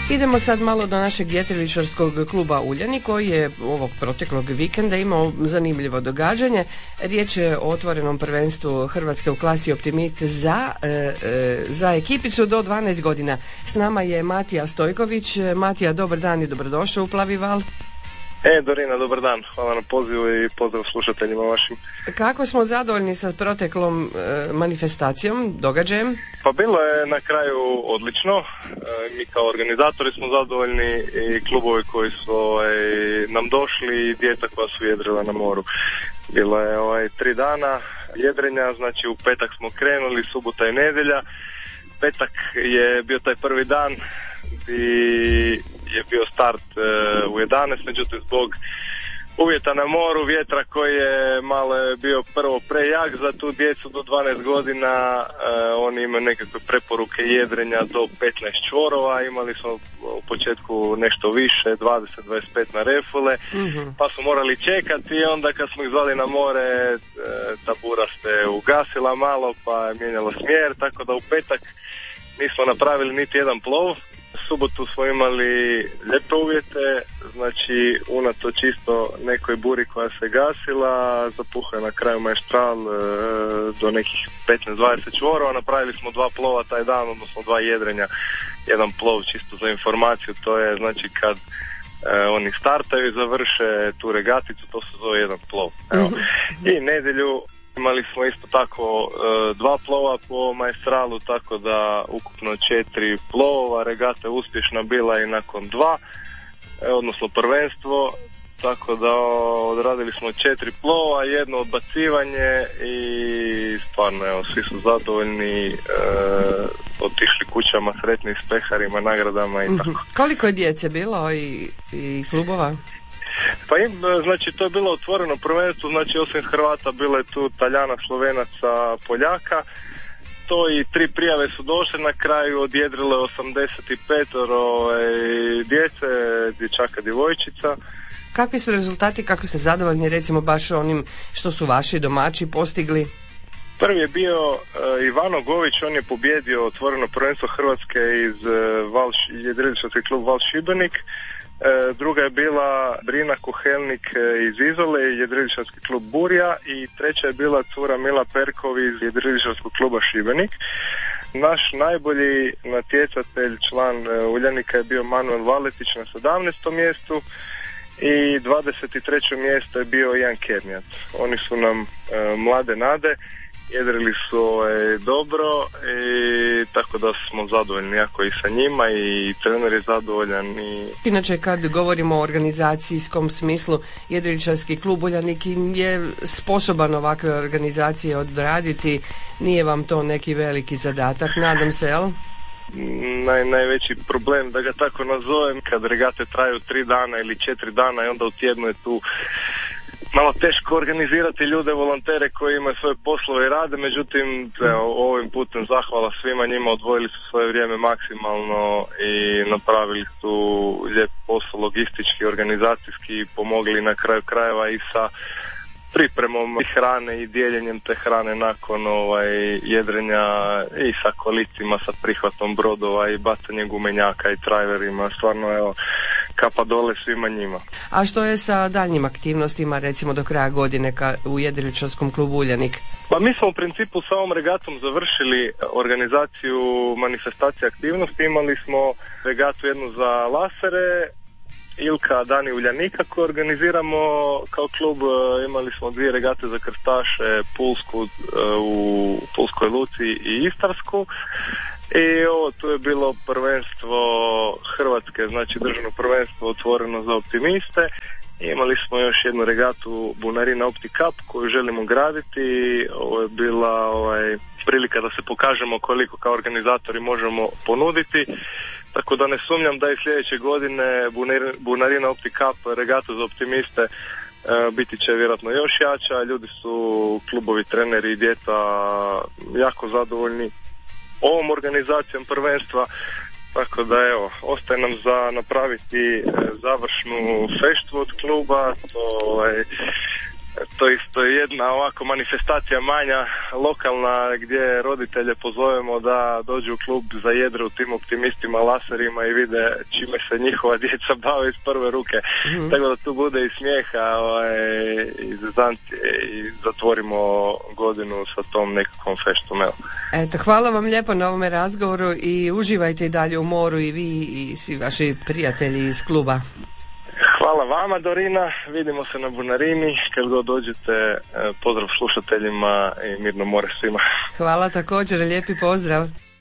Idemo sad malo do našeg jedriličarskog kluba Uljanik koji je ovog proteklog vikenda imao zanimljivo događanje. Riječ je o otvorenom prvenstvu Hrvatske u klasi Optimist za ekipicu do 12 godina. S nama je Matija Stojković. Matija, dobar dan i dobrodošao u Plavi val. Dorina, dobar dan. Hvala na pozivu i pozdrav slušateljima vašim. Kako smo zadovoljni sa proteklom manifestacijom, događajem? Pa bilo je na kraju odlično. Mi kao organizatori smo zadovoljni i klubovi koji su nam došli i djeca koja su jedrila na moru. Bilo je 3 dana jedrenja, znači u petak smo krenuli, subota i nedjelja. Petak je bio taj prvi dan i je bio start u 11, međutim zbog uvjeta na moru, vjetra koji je malo bio prvo prejak za tu djecu do 12 godina, oni imaju nekakve preporuke jedrenja do 15 čvorova, imali smo u početku nešto više, 20-25 na refule, pa smo morali čekati i onda kad smo ih zvali na more, ta bura se ugasila malo pa je mijenjalo smjer, tako da u petak nismo napravili niti jedan plov. Subotu smo imali lijepe uvjete, znači unatoč čisto nekoj buri koja se gasila, zapuhao je na kraju Maestral do nekih 15-20 čvorova, napravili smo 2 plova taj dan, odnosno 2 jedrenja, jedan plov čisto za informaciju, to je znači kad oni startaju i završe tu regaticu, to se zove jedan plov. Evo. I nedjelju imali smo isto tako 2 plova po Maestralu, tako da ukupno 4 plova, regata je uspješna bila i nakon 2, odnosno prvenstvo, tako da odradili smo 4 plova, 1 odbacivanje i stvarno evo, svi su zadovoljni, otišli kućama sretni s peharima, nagradama i tako. Koliko je djece bilo i klubova? Pa znači to je bilo otvoreno prvenstvo, znači osim Hrvata bilo je tu Taljana, Slovenaca, Poljaka, to i 3 prijave su došle, na kraju odjedrile 85 djece, dječaka, djevojčica. Kakvi su rezultati, kako ste zadovoljni recimo baš onim što su vaši domaći postigli? Prvi je bio Ivano Gović, on je pobjedio otvoreno prvenstvo Hrvatske iz jedriličarski klub Val Šibenik. Druga je bila Brina Kohelnik iz Izole, jedriličarski klub Burja, i treća je bila cura Mila Perkov iz jedriličarskog kluba Šibenik. Naš najbolji natjecatelj, član Uljanika, je bio Manuel Valetić na 17. mjestu i 23. mjesto je bio Ian Kernjat. Oni su nam mlade nade, jedrili su dobro i tako da smo zadovoljni jako i sa njima i trener je zadovoljan. Inače kad govorimo o organizacijskom smislu, jedriličarski klub Uljanik je sposoban ovakve organizacije odraditi, nije vam to neki veliki zadatak, nadam se, jel? Najveći problem, da ga tako nazovem, kad regate traju 3 dana ili 4 dana i onda u tjednu je tu malo teško organizirati ljude, volontere koji imaju svoje poslove i rade, međutim ovim putem zahvala svima njima, odvojili su svoje vrijeme maksimalno i napravili su lijep posao logistički, organizacijski i pomogli na kraju krajeva i sa pripremom hrane i dijeljenjem te hrane nakon jedrenja i sa kolicima, sa prihvatom brodova i bacanjem gumenjaka i trajverima, stvarno evo kapa dole svima njima. A što je sa daljnjim aktivnostima recimo do kraja godine u jedriličarskom klubu Uljanik? Pa mi smo u principu sa ovom regatom završili organizaciju manifestacije aktivnosti, imali smo regatu jednu za lasere, Ilka, Dani Uljanika koju organiziramo kao klub, imali smo 2 regate za krstaše, Pulsku u Pulskoj Luci i Istarsku. I ovo tu je bilo prvenstvo Hrvatske, znači državno prvenstvo otvoreno za optimiste. Imali smo još jednu regatu Bunarina Opti Cup koju želimo graditi. Ovo je bila prilika da se pokažemo koliko kao organizatori možemo ponuditi. Tako da ne sumnjam da i sljedeće godine Bunarina Opti Cup, regata za optimiste, biti će vjerojatno još jača. Ljudi su, klubovi, treneri i djeca jako zadovoljni ovom organizacijom prvenstva, tako da evo, ostaje nam za napraviti završnu feštvu od kluba, to to isto je jedna ovako manifestacija manja, lokalna, gdje roditelje pozovemo da dođu u klub za jedre u tim optimistima, laserima i vide čime se njihova djeca bave iz prve ruke. Tako da tu bude i smijeha, i zezancije i zatvorimo godinu sa tom nekakvom feštom. Eto, hvala vam lijepo na ovome razgovoru i uživajte i dalje u moru i vi i svi vaši prijatelji iz kluba. Hvala vama, Dorina, vidimo se na Bunarini, kad god dođete, pozdrav slušateljima i mirno more svima. Hvala također, lijepi pozdrav.